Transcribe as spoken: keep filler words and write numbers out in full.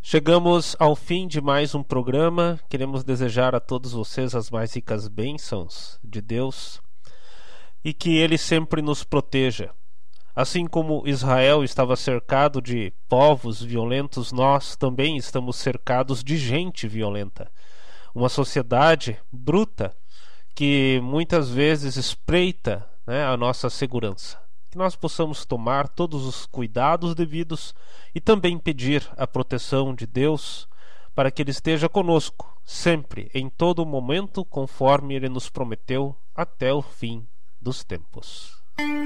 Chegamos ao fim de mais um programa. Queremos desejar a todos vocês as mais ricas bênçãos de Deus e que Ele sempre nos proteja. Assim como Israel estava cercado de povos violentos, nós também estamos cercados de gente violenta. Uma sociedade bruta que muitas vezes espreita, né, a nossa segurança. Que nós possamos tomar todos os cuidados devidos e também pedir a proteção de Deus para que Ele esteja conosco, sempre, em todo momento, conforme Ele nos prometeu, até o fim dos tempos.